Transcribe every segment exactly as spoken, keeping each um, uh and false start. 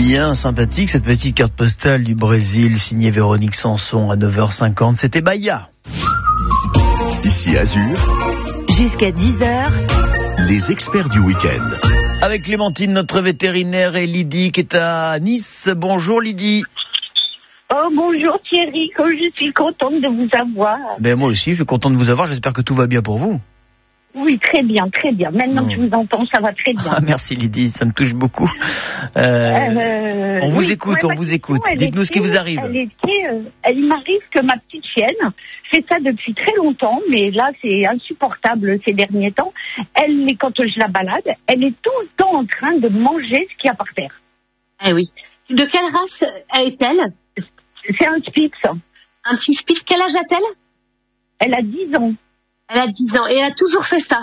bien sympathique, cette petite carte postale du Brésil signée Véronique Sanson à neuf heures cinquante. C'était Bahia. Ici Azur. Jusqu'à dix heures. Les experts du week-end. Avec Clémentine, notre vétérinaire, et Lydie qui est à Nice. Bonjour Lydie. Oh, bonjour Thierry, comme je suis contente de vous avoir. Ben moi aussi, je suis content de vous avoir. J'espère que tout va bien pour vous. Oui, très bien, très bien. Maintenant non. que je vous entends, ça va très bien. Ah, merci Lydie, ça me touche beaucoup. Euh, euh, on vous oui, écoute, on vous écoute. Dites-nous ce qui vous arrive. Elle, était, euh, elle m'arrive que ma petite chienne fait ça depuis très longtemps, mais là c'est insupportable ces derniers temps. Elle, quand je la balade, elle est tout le temps en train de manger ce qu'il y a par terre. Eh oui. De quelle race est-elle? C'est un Spitz. Un petit Spitz. Quel âge a-t-elle? Elle a dix ans. Elle a dix ans et elle a toujours fait ça.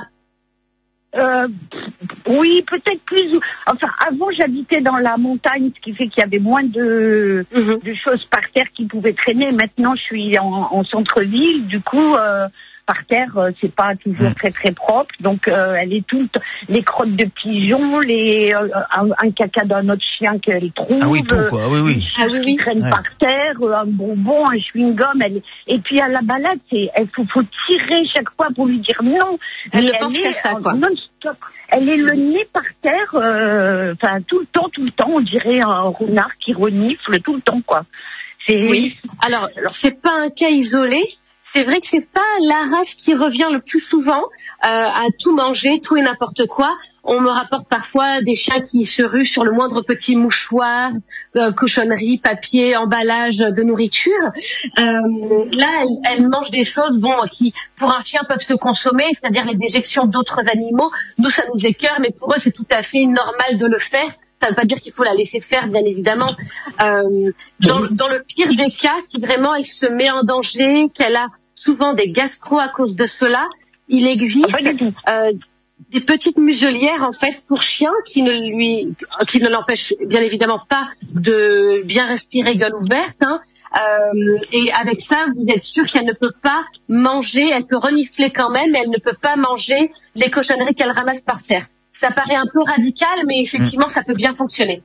Euh, oui, peut-être plus. Enfin, avant, j'habitais dans la montagne, ce qui fait qu'il y avait moins de, mmh. de choses par terre qui pouvaient traîner. Maintenant, je suis en, en centre-ville, du coup, euh, par terre, euh, c'est pas toujours mmh. très très propre. Donc, euh, elle est tout le temps, les crottes de pigeons, les euh, un, un caca d'un autre chien qu'elle trouve. Ah oui, tout quoi. Oui, oui. Ah oui, oui. Qui traîne ouais. par terre, un bonbon, un chewing-gum. Elle, et puis à la balade, c'est, il faut, faut tirer chaque fois pour lui dire non. Elle Mais ne pense qu'à ça, quoi. Non-stop. Elle est le nez par terre, enfin euh, tout le temps, tout le temps. On dirait un renard qui renifle tout le temps, quoi. C'est... Oui. Alors, alors c'est pas un cas isolé. C'est vrai que c'est pas la race qui revient le plus souvent euh, à tout manger, tout et n'importe quoi. On me rapporte parfois des chiens qui se ruent sur le moindre petit mouchoir, euh, cochonnerie, papier, emballage de nourriture. Euh, là, elle, elle mange des choses, bon, qui pour un chien peuvent se consommer, c'est-à-dire les déjections d'autres animaux. Nous, ça nous écœure, mais pour eux, c'est tout à fait normal de le faire. Ça ne veut pas dire qu'il faut la laisser faire, bien évidemment. Euh, dans, dans le pire des cas, si vraiment elle se met en danger, qu'elle a souvent des gastro à cause de cela, il existe euh, des petites muselières en fait pour chiens qui ne lui, qui ne l'empêchent bien évidemment pas de bien respirer gueule ouverte. Hein. Euh, et avec ça, vous êtes sûr qu'elle ne peut pas manger, elle peut renifler quand même, mais elle ne peut pas manger les cochonneries qu'elle ramasse par terre. Ça paraît un peu radical, mais effectivement, ça peut bien fonctionner.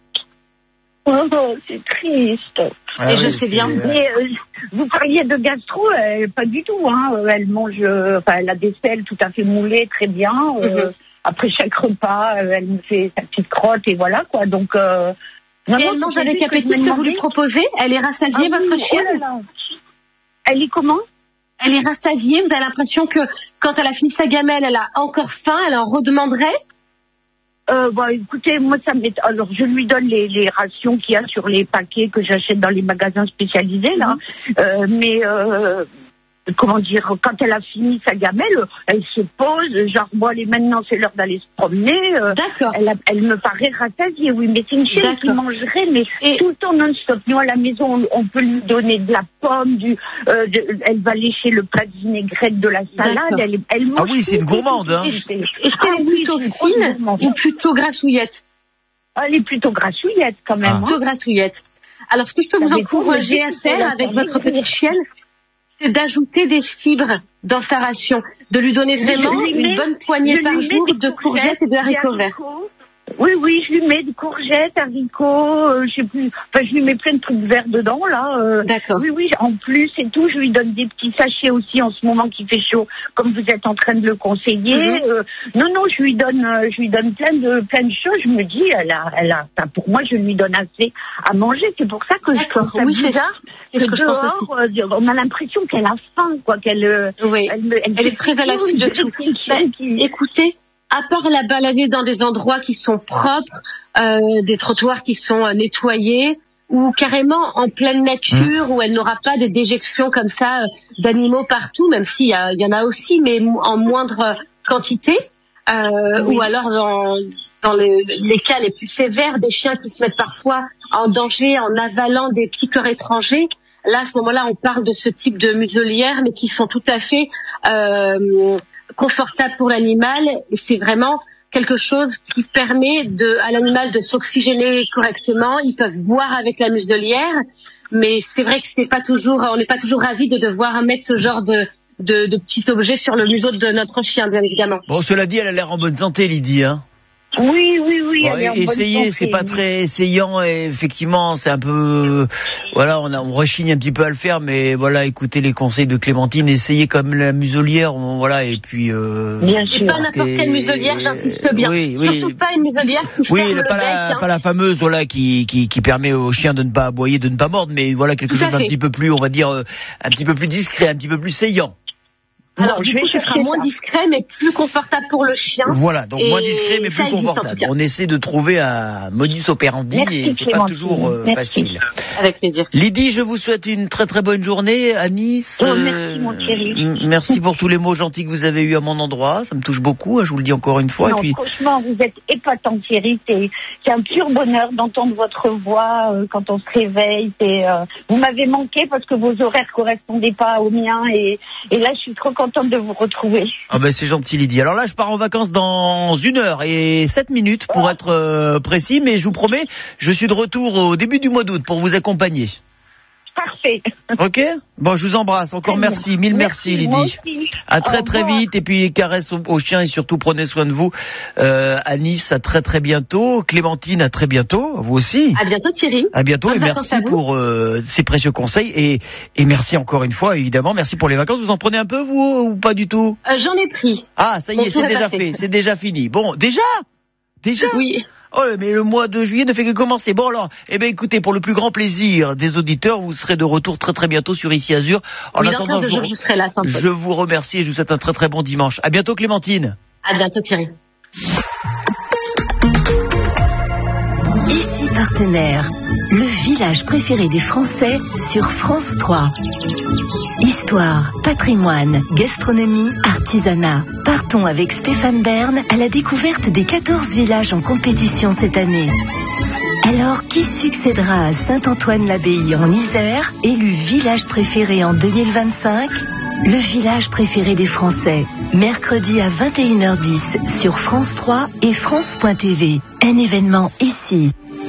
Oh, c'est triste. Ah et oui, je sais bien. Mais euh, vous parliez de gastro, euh, pas du tout. Hein. Elle mange, euh, enfin, elle a des selles tout à fait moulées, très bien. Euh, mm-hmm. Après chaque repas, euh, elle me fait sa petite crotte et voilà quoi. Donc. Euh, et elle mange avec appétit ce que vous lui proposez. Elle est rassasiée, ah, votre oui, chienne oh là là. Elle est comment? Elle est rassasiée. Vous avez l'impression que quand elle a fini sa gamelle, elle a encore faim, elle en redemanderait? Euh, bah, écoutez, moi, ça m'est... Alors, je lui donne les, les rations qu'il y a sur les paquets que j'achète dans les magasins spécialisés, là. Mmh. Euh, mais, euh, comment dire, quand elle a fini sa gamelle, elle se pose, genre, bon, allez, maintenant, c'est l'heure d'aller se promener. Euh, D'accord. Elle, a, elle me paraît rassasiée, oui, mais c'est une chienne qui mangerait, mais et... tout le temps non-stop. Nous, à la maison, on, on peut lui donner de la pomme, du, euh, de, elle va lécher le plat de vinaigrette de la salade. Elle, elle mange. Ah oui, c'est une gourmande, hein. Est-ce qu'elle ah, est plutôt oui, fine ou plutôt grassouillette? Elle est plutôt grassouillette, quand même. Ah. Plutôt hein. grassouillette. Alors, ce que je peux ça vous encourager à faire avec votre petite chienne, c'est d'ajouter des fibres dans sa ration, de lui donner vraiment lui une mets, bonne poignée par jour de courgettes et de haricots verts. Oui, oui, je lui mets des courgettes, haricots, euh, je sais plus, enfin je lui mets plein de trucs verts dedans là. Euh, D'accord. Oui, oui, en plus et tout, je lui donne des petits sachets aussi en ce moment qui fait chaud, comme vous êtes en train de le conseiller. Mm-hmm. Euh, non, non, je lui donne, euh, je lui donne plein de plein de choses. Je me dis, elle a, elle a, enfin, pour moi, je lui donne assez à manger. C'est pour ça que je trouve ça oui, bizarre. C'est, c'est ce que dehors, je pense aussi. Euh, on a l'impression qu'elle a faim, quoi, qu'elle. Euh, oui. Elle, elle, elle est très à l'affût de tout. Ben, qui... Écoutez. À part la balader dans des endroits qui sont propres, euh, des trottoirs qui sont euh, nettoyés, ou carrément en pleine nature, mmh. où elle n'aura pas des déjections comme ça euh, d'animaux partout, même s'il y, a, il y en a aussi, mais en moindre quantité, euh, oui. ou alors dans, dans les, les cas les plus sévères, des chiens qui se mettent parfois en danger en avalant des petits corps étrangers. Là, à ce moment-là, on parle de ce type de muselières, mais qui sont tout à fait... Euh, confortable pour l'animal, et c'est vraiment quelque chose qui permet de, à l'animal de s'oxygéner correctement. Ils peuvent boire avec la muselière, mais c'est vrai que c'est pas toujours, on n'est pas toujours ravi de devoir mettre ce genre de, de, de petit objet sur le museau de notre chien, bien évidemment. Bon, cela dit, elle a l'air en bonne santé, Lydie, hein. Oui, oui, oui. Bon, essayez, c'est pas très essayant et effectivement, c'est un peu, voilà, on, a, on rechigne un petit peu à le faire, mais voilà, écoutez les conseils de Clémentine, essayez comme la muselière, on, voilà, et puis. Euh, bien sûr. Pas n'importe quelle muselière, j'insiste bien. Oui, Surtout oui. pas une muselière qui oui, ferme pas le la, bec. Hein. Pas la fameuse, voilà, qui, qui, qui permet aux chiens de ne pas aboyer, de ne pas mordre, mais voilà quelque chose d'un petit peu plus, on va dire, euh, un petit peu plus discret, un petit peu plus saillant. Alors, bon, du coup, ce sera moins ça. discret, mais plus confortable pour le chien. Voilà, donc et moins discret, mais plus confortable. On essaie de trouver un modus operandi Merci, et c'est pas toujours euh, facile. Avec plaisir. Lydie, je vous souhaite une très très bonne journée à Nice. Oh, merci, mon Thierry. Merci pour tous les mots gentils que vous avez eus à mon endroit. Ça me touche beaucoup, je vous le dis encore une fois. Non, et puis... franchement, vous êtes épatant, Thierry. C'est, c'est un pur bonheur d'entendre votre voix euh, quand on se réveille. C'est, euh, vous m'avez manqué parce que vos horaires correspondaient pas aux miens et, et là, je suis trop contente de vous retrouver. Ah ben c'est gentil Lydie. Alors là je pars en vacances dans une heure et sept minutes pour oh. être euh, précis, mais je vous promets, je suis de retour au début du mois d'août pour vous accompagner. Parfait. Ok. Bon, je vous embrasse. Encore très merci, mille merci, merci Lydie. À très très vite et puis caresse aux, aux chiens et surtout prenez soin de vous. Euh, à Nice, à très très bientôt. Clémentine, à très bientôt. Vous aussi. À bientôt Thierry. À bientôt Bonne et merci pour euh, ces précieux conseils et, et merci encore une fois évidemment. Merci pour les vacances. Vous en prenez un peu vous ou pas du tout? euh, J'en ai pris. Ah, ça y bon, est, c'est déjà passé. fait. C'est déjà fini. Bon, déjà, déjà. Oui. Oh, mais le mois de juillet ne fait que commencer. Bon alors, eh ben écoutez, pour le plus grand plaisir des auditeurs, vous serez de retour très très bientôt sur Ici Azur. En oui, attendant, je, je, je, serai là, je vous remercie et je vous souhaite un très très bon dimanche. À bientôt Clémentine. À bientôt Thierry. Ici Partenaire, le village préféré des Français sur France trois. Histoire, patrimoine, gastronomie, artisanat. Partons avec Stéphane Bern à la découverte des quatorze villages en compétition cette année. Alors, qui succédera à Saint-Antoine-l'Abbaye en Isère, élu village préféré en deux mille vingt-cinq? Le village préféré des Français, mercredi à vingt et une heures dix sur France trois et France point T V. Un événement ici.